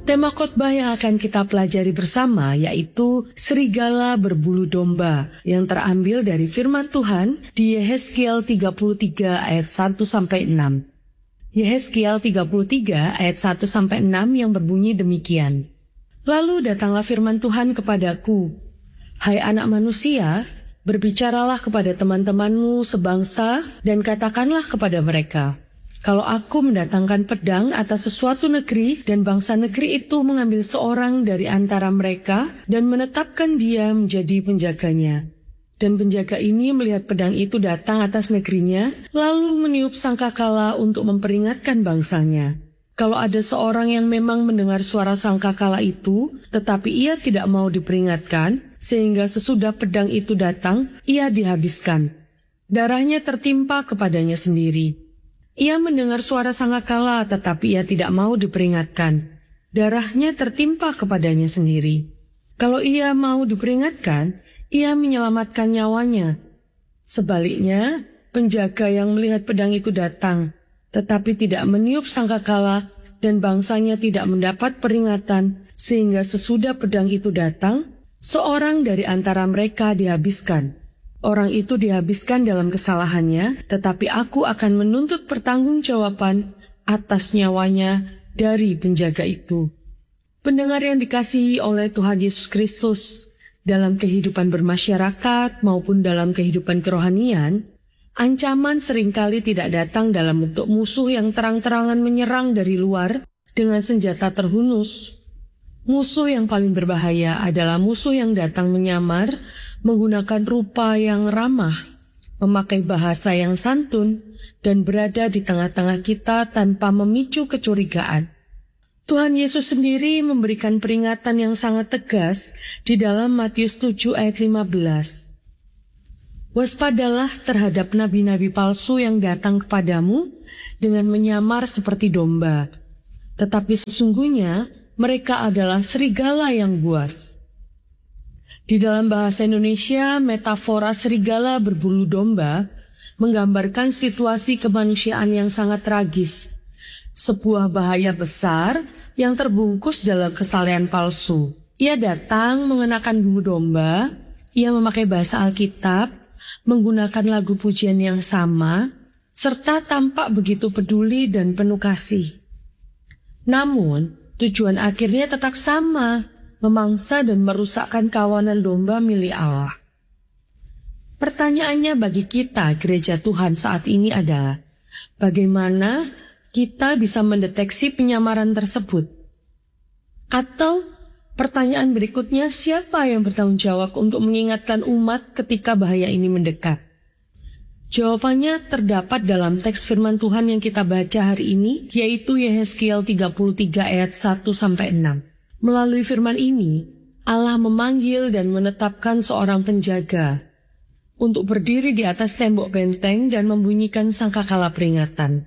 Tema khotbah yang akan kita pelajari bersama yaitu serigala berbulu domba yang terambil dari firman Tuhan di Yehezkiel 33 ayat 1-6. Yehezkiel 33 ayat 1-6 yang berbunyi demikian. Lalu datanglah firman Tuhan kepadaku, "Hai anak manusia, berbicaralah kepada teman-temanmu sebangsa dan katakanlah kepada mereka, kalau aku mendatangkan pedang atas sesuatu negeri dan bangsa negeri itu mengambil seorang dari antara mereka dan menetapkan dia menjadi penjaganya. Dan penjaga ini melihat pedang itu datang atas negerinya, lalu meniup sangkakala untuk memperingatkan bangsanya. Kalau ada seorang yang memang mendengar suara sangkakala itu, tetapi ia tidak mau diperingatkan, sehingga sesudah pedang itu datang, ia dihabiskan. Darahnya tertimpa kepadanya sendiri. Ia mendengar suara sangkakala tetapi ia tidak mau diperingatkan. Darahnya tertimpa kepadanya sendiri. Kalau ia mau diperingatkan, ia menyelamatkan nyawanya. Sebaliknya, penjaga yang melihat pedang itu datang, tetapi tidak meniup sangkakala dan bangsanya tidak mendapat peringatan, sehingga sesudah pedang itu datang, seorang dari antara mereka dihabiskan. Orang itu dihabiskan dalam kesalahannya, tetapi aku akan menuntut pertanggungjawaban atas nyawanya dari penjaga itu." Pendengar yang dikasihi oleh Tuhan Yesus Kristus, dalam kehidupan bermasyarakat maupun dalam kehidupan kerohanian, ancaman seringkali tidak datang dalam bentuk musuh yang terang-terangan menyerang dari luar dengan senjata terhunus. Musuh yang paling berbahaya adalah musuh yang datang menyamar, menggunakan rupa yang ramah, memakai bahasa yang santun, dan berada di tengah-tengah kita tanpa memicu kecurigaan. Tuhan Yesus sendiri memberikan peringatan yang sangat tegas di dalam Matius 7 ayat 15. "Waspadalah terhadap nabi-nabi palsu yang datang kepadamu dengan menyamar seperti domba, tetapi sesungguhnya mereka adalah serigala yang buas." Di dalam bahasa Indonesia, metafora serigala berbulu domba menggambarkan situasi kemanusiaan yang sangat tragis. Sebuah bahaya besar yang terbungkus dalam kesalehan palsu. Ia datang mengenakan bulu domba, ia memakai bahasa Alkitab, menggunakan lagu pujian yang sama, serta tampak begitu peduli dan penuh kasih. Namun, tujuan akhirnya tetap sama, memangsa dan merusakkan kawanan domba milik Allah. Pertanyaannya bagi kita, gereja Tuhan saat ini adalah, bagaimana kita bisa mendeteksi penyamaran tersebut? Atau pertanyaan berikutnya, siapa yang bertanggung jawab untuk mengingatkan umat ketika bahaya ini mendekat? Jawabannya terdapat dalam teks firman Tuhan yang kita baca hari ini, yaitu Yehezkiel 33 ayat 1-6. Melalui firman ini, Allah memanggil dan menetapkan seorang penjaga untuk berdiri di atas tembok benteng dan membunyikan sangkakala peringatan.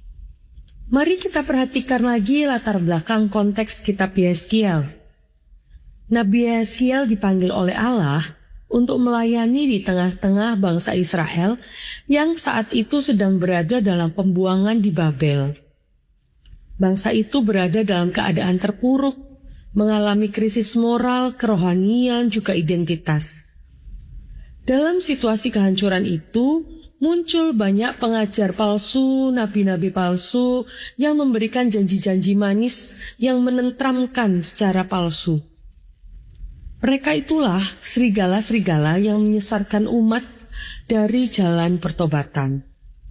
Mari kita perhatikan lagi latar belakang konteks kitab Yehezkiel. Nabi Yehezkiel dipanggil oleh Allah untuk melayani di tengah-tengah bangsa Israel yang saat itu sedang berada dalam pembuangan di Babel. Bangsa itu berada dalam keadaan terpuruk, mengalami krisis moral, kerohanian, juga identitas. Dalam situasi kehancuran itu, muncul banyak pengajar palsu, nabi-nabi palsu yang memberikan janji-janji manis yang menenteramkan secara palsu. Mereka itulah serigala-serigala yang menyesatkan umat dari jalan pertobatan.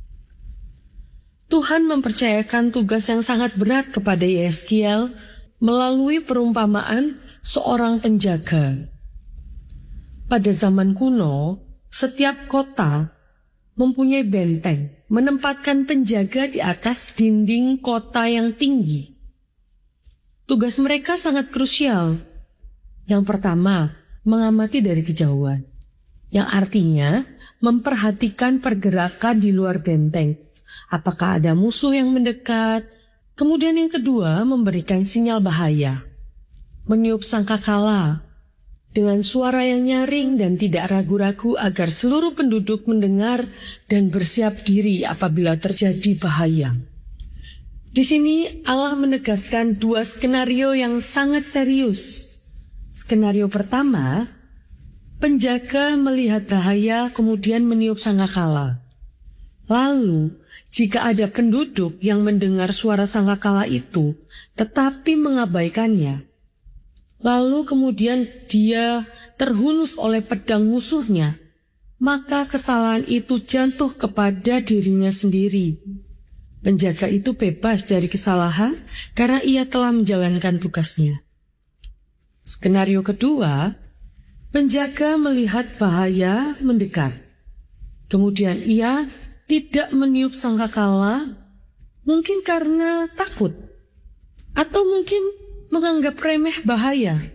Tuhan mempercayakan tugas yang sangat berat kepada Yehezkiel melalui perumpamaan seorang penjaga. Pada zaman kuno, setiap kota mempunyai benteng, menempatkan penjaga di atas dinding kota yang tinggi. Tugas mereka sangat krusial. Yang pertama, mengamati dari kejauhan, yang artinya memperhatikan pergerakan di luar benteng. Apakah ada musuh yang mendekat? Kemudian yang kedua, memberikan sinyal bahaya, meniup sangkakala dengan suara yang nyaring dan tidak ragu-ragu agar seluruh penduduk mendengar dan bersiap diri apabila terjadi bahaya. Di sini Allah menegaskan dua skenario yang sangat serius. Skenario pertama, penjaga melihat bahaya kemudian meniup sangkakala. Lalu, jika ada penduduk yang mendengar suara sangkakala itu tetapi mengabaikannya, lalu kemudian dia terhunus oleh pedang musuhnya, maka kesalahan itu jatuh kepada dirinya sendiri. Penjaga itu bebas dari kesalahan karena ia telah menjalankan tugasnya. Skenario kedua, penjaga melihat bahaya mendekat. Kemudian ia tidak meniup sangkakala, mungkin karena takut, atau mungkin menganggap remeh bahaya.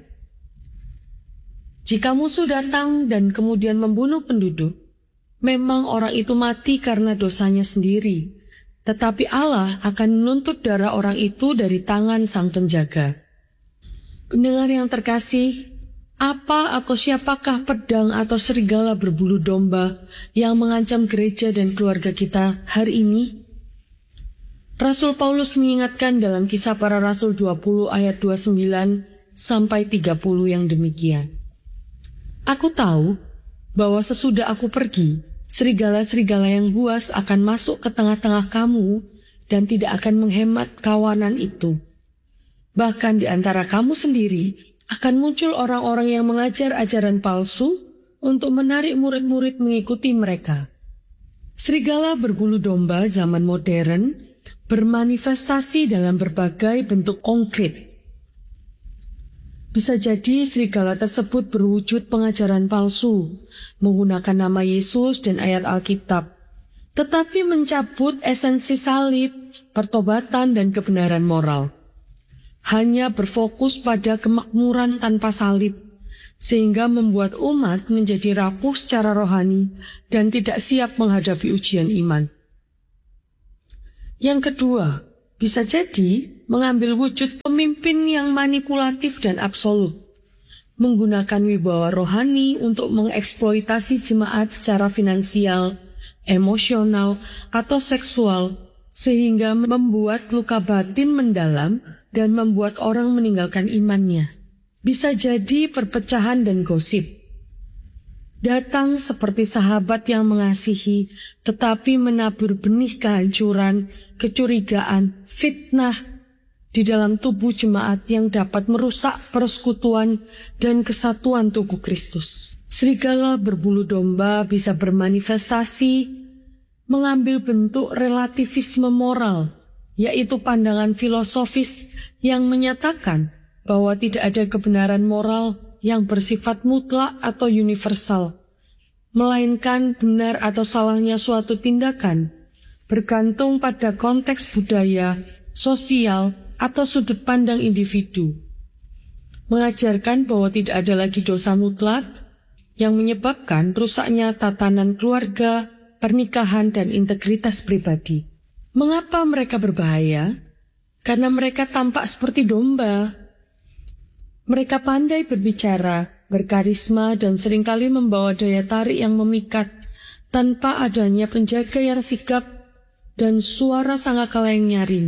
Jika musuh datang dan kemudian membunuh penduduk, memang orang itu mati karena dosanya sendiri. Tetapi Allah akan menuntut darah orang itu dari tangan sang penjaga. Pendengar yang terkasih, apa atau siapakah pedang atau serigala berbulu domba yang mengancam gereja dan keluarga kita hari ini? Rasul Paulus mengingatkan dalam Kisah Para Rasul 20 ayat 29 sampai 30 yang demikian. Aku tahu bahwa sesudah aku pergi, serigala-serigala yang buas akan masuk ke tengah-tengah kamu dan tidak akan menghemat kawanan itu. Bahkan di antara kamu sendiri akan muncul orang-orang yang mengajar ajaran palsu untuk menarik murid-murid mengikuti mereka. Serigala berbulu domba zaman modern bermanifestasi dalam berbagai bentuk konkret. Bisa jadi serigala tersebut berwujud pengajaran palsu, menggunakan nama Yesus dan ayat Alkitab, tetapi mencabut esensi salib, pertobatan dan kebenaran moral. Hanya berfokus pada kemakmuran tanpa salib, sehingga membuat umat menjadi rapuh secara rohani dan tidak siap menghadapi ujian iman. Yang kedua, bisa jadi mengambil wujud pemimpin yang manipulatif dan absolut, menggunakan wibawa rohani untuk mengeksploitasi jemaat secara finansial, emosional, atau seksual, sehingga membuat luka batin mendalam dan membuat orang meninggalkan imannya. Bisa jadi perpecahan dan gosip. Datang seperti sahabat yang mengasihi, tetapi menabur benih kehancuran, kecurigaan, fitnah di dalam tubuh jemaat yang dapat merusak persekutuan dan kesatuan tubuh Kristus. Serigala berbulu domba bisa bermanifestasi, mengambil bentuk relativisme moral, yaitu pandangan filosofis yang menyatakan bahwa tidak ada kebenaran moral yang bersifat mutlak atau universal, melainkan benar atau salahnya suatu tindakan bergantung pada konteks budaya, sosial, atau sudut pandang individu. Mengajarkan bahwa tidak ada lagi dosa mutlak yang menyebabkan rusaknya tatanan keluarga, pernikahan, dan integritas pribadi. Mengapa mereka berbahaya? Karena mereka tampak seperti domba. Mereka pandai berbicara, berkarisma, dan seringkali membawa daya tarik yang memikat tanpa adanya penjaga yang sigap dan suara sangkakala yang nyaring.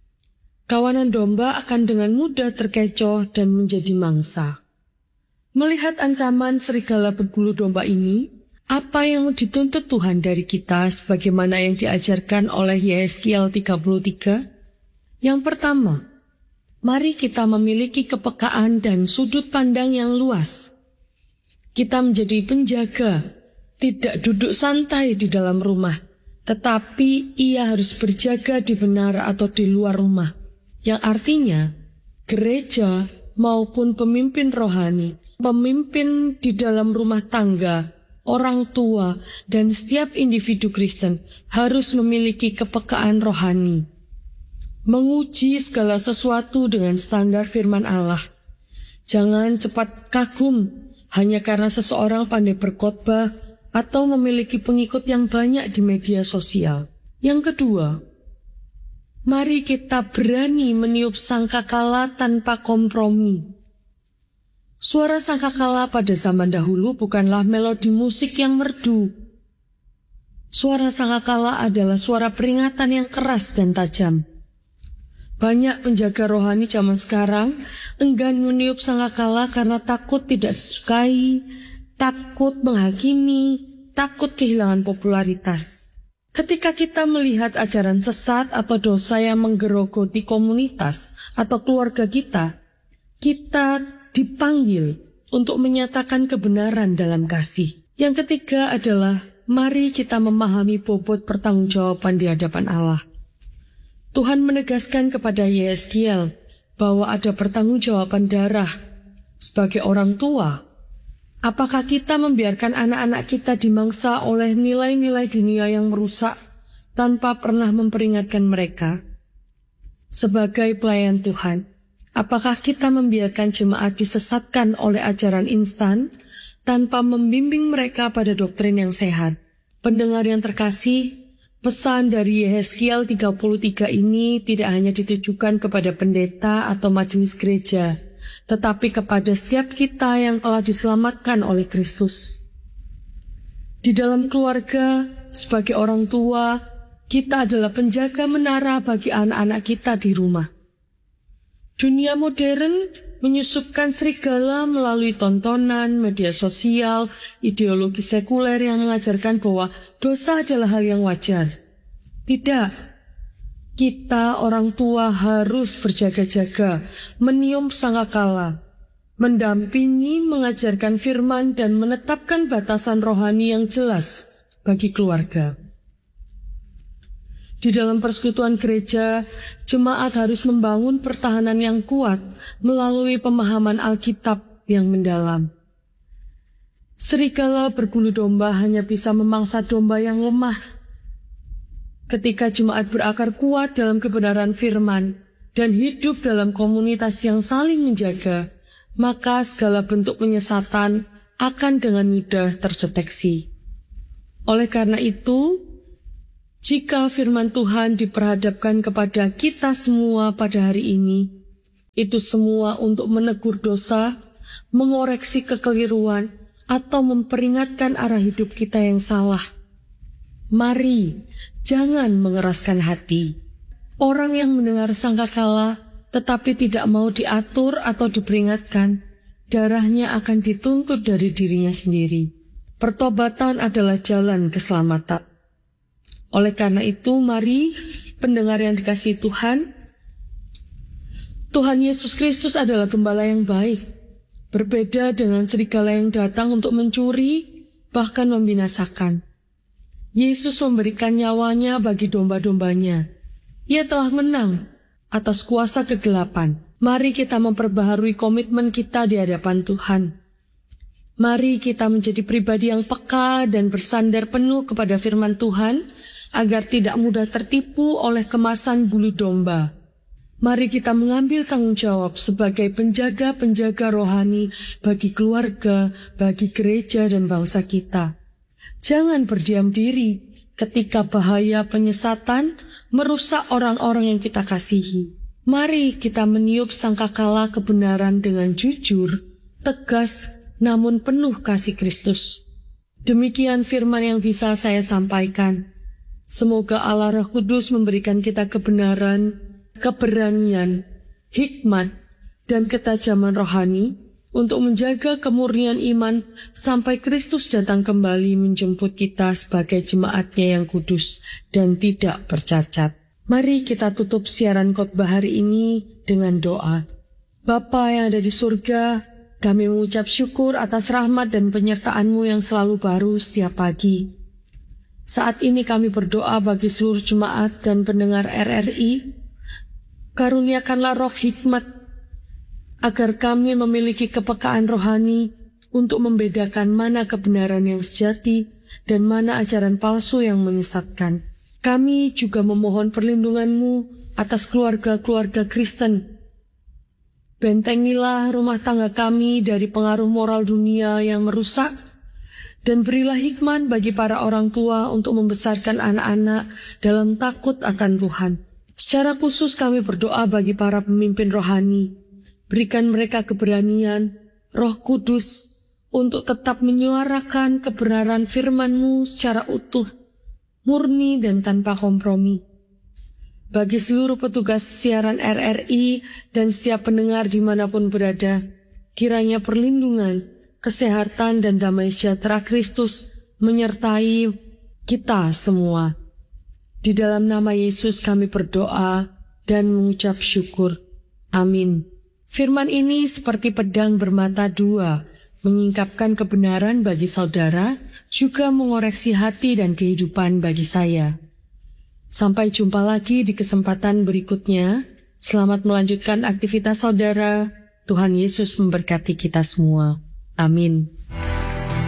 Kawanan domba akan dengan mudah terkecoh dan menjadi mangsa. Melihat ancaman serigala berbulu domba ini, apa yang dituntut Tuhan dari kita sebagaimana yang diajarkan oleh Yeskiel 33? Yang pertama, mari kita memiliki kepekaan dan sudut pandang yang luas. Kita menjadi penjaga, tidak duduk santai di dalam rumah, tetapi ia harus berjaga di menara atau di luar rumah. Yang artinya, gereja maupun pemimpin rohani, pemimpin di dalam rumah tangga, orang tua, dan setiap individu Kristen harus memiliki kepekaan rohani. Menguji segala sesuatu dengan standar firman Allah. Jangan cepat kagum hanya karena seseorang pandai berkhotbah atau memiliki pengikut yang banyak di media sosial. Yang kedua, mari kita berani meniup sangkakala tanpa kompromi. Suara sangkakala pada zaman dahulu bukanlah melodi musik yang merdu. Suara sangkakala adalah suara peringatan yang keras dan tajam. Banyak penjaga rohani zaman sekarang enggan meniup sangkakala karena takut tidak disukai, takut menghakimi, takut kehilangan popularitas. Ketika kita melihat ajaran sesat atau dosa yang menggerogoti komunitas atau keluarga kita dipanggil untuk menyatakan kebenaran dalam kasih. Yang ketiga adalah mari kita memahami bobot pertanggungjawaban di hadapan Allah. Tuhan menegaskan kepada Yeskiel bahwa ada pertanggungjawaban darah sebagai orang tua. Apakah kita membiarkan anak-anak kita dimangsa oleh nilai-nilai dunia yang merusak tanpa pernah memperingatkan mereka? Sebagai pelayan Tuhan, apakah kita membiarkan jemaat disesatkan oleh ajaran instan tanpa membimbing mereka pada doktrin yang sehat? Pendengar yang terkasih, pesan dari Yeskiel 33 ini tidak hanya ditujukan kepada pendeta atau majelis gereja, tetapi kepada setiap kita yang telah diselamatkan oleh Kristus. Di dalam keluarga, sebagai orang tua, kita adalah penjaga menara bagi anak-anak kita di rumah. Dunia modern menyusupkan serigala melalui tontonan, media sosial, ideologi sekuler yang mengajarkan bahwa dosa adalah hal yang wajar. Tidak, kita orang tua harus berjaga-jaga, meniup sangkakala, mendampingi, mengajarkan firman, dan menetapkan batasan rohani yang jelas bagi keluarga. Di dalam persekutuan gereja, jemaat harus membangun pertahanan yang kuat melalui pemahaman Alkitab yang mendalam. Serigala berbulu domba hanya bisa memangsa domba yang lemah. Ketika jemaat berakar kuat dalam kebenaran firman dan hidup dalam komunitas yang saling menjaga, maka segala bentuk penyesatan akan dengan mudah terdeteksi. Oleh karena itu, jika firman Tuhan diperhadapkan kepada kita semua pada hari ini, itu semua untuk menegur dosa, mengoreksi kekeliruan, atau memperingatkan arah hidup kita yang salah. Mari, jangan mengeraskan hati. Orang yang mendengar sangkakala tetapi tidak mau diatur atau diperingatkan, darahnya akan dituntut dari dirinya sendiri. Pertobatan adalah jalan keselamatan. Oleh karena itu, mari pendengar yang dikasihi Tuhan, Tuhan Yesus Kristus adalah gembala yang baik, berbeda dengan serigala yang datang untuk mencuri, bahkan membinasakan. Yesus memberikan nyawanya bagi domba-dombanya. Ia telah menang atas kuasa kegelapan. Mari kita memperbaharui komitmen kita di hadapan Tuhan. Mari kita menjadi pribadi yang peka dan bersandar penuh kepada firman Tuhan, agar tidak mudah tertipu oleh kemasan bulu domba. Mari kita mengambil tanggung jawab sebagai penjaga-penjaga rohani bagi keluarga, bagi gereja dan bangsa kita. Jangan berdiam diri ketika bahaya penyesatan merusak orang-orang yang kita kasihi. Mari kita meniup sangkakala kebenaran dengan jujur, tegas, namun penuh kasih Kristus. Demikian firman yang bisa saya sampaikan. Semoga Allah Roh Kudus memberikan kita kebenaran, keberanian, hikmat, dan ketajaman rohani untuk menjaga kemurnian iman sampai Kristus datang kembali menjemput kita sebagai jemaat-Nya yang kudus dan tidak bercacat. Mari kita tutup siaran khotbah hari ini dengan doa. Bapa yang ada di surga, kami mengucap syukur atas rahmat dan penyertaan-Mu yang selalu baru setiap pagi. Saat ini kami berdoa bagi seluruh jemaat dan pendengar RRI, karuniakanlah roh hikmat, agar kami memiliki kepekaan rohani untuk membedakan mana kebenaran yang sejati dan mana ajaran palsu yang menyesatkan. Kami juga memohon perlindungan-Mu atas keluarga-keluarga Kristen. Bentengilah rumah tangga kami dari pengaruh moral dunia yang merusak, dan berilah hikmat bagi para orang tua untuk membesarkan anak-anak dalam takut akan Tuhan. Secara khusus kami berdoa bagi para pemimpin rohani. Berikan mereka keberanian, Roh Kudus, untuk tetap menyuarakan kebenaran firman-Mu secara utuh, murni dan tanpa kompromi. bagi seluruh petugas siaran RRI dan setiap pendengar dimanapun berada. Kiranya perlindungan, kesehatan, dan damai sejahtera Kristus menyertai kita semua. Di dalam nama Yesus kami berdoa dan mengucap syukur. Amin. Firman ini seperti pedang bermata dua, menyingkapkan kebenaran bagi saudara, juga mengoreksi hati dan kehidupan bagi saya. Sampai jumpa lagi di kesempatan berikutnya. Selamat melanjutkan aktivitas saudara. Tuhan Yesus memberkati kita semua. Amin.